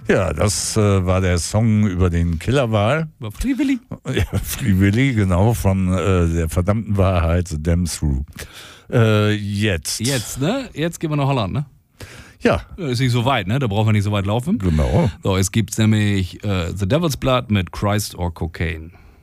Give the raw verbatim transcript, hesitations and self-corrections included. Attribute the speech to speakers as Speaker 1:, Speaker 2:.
Speaker 1: Ja, das äh, war der Song über den Killerwal.
Speaker 2: War Free Willy.
Speaker 1: Ja, Free Willy, genau, von äh, der verdammten Wahrheit, The Damn Through. Äh, jetzt.
Speaker 2: Jetzt, ne? Jetzt gehen wir nach Holland, ne?
Speaker 1: Ja.
Speaker 2: Ist nicht so weit, ne? Da brauchen wir nicht so weit laufen.
Speaker 1: Genau.
Speaker 2: So, es gibt nämlich äh, The Devil's Blood mit Christ or Cocaine.